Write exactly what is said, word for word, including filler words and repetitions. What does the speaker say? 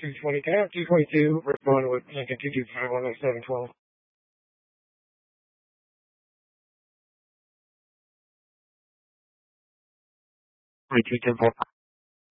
two twenty. Can I have two twenty-two? Respond with Lincoln two two five one oh seven twelve. Three two ten four.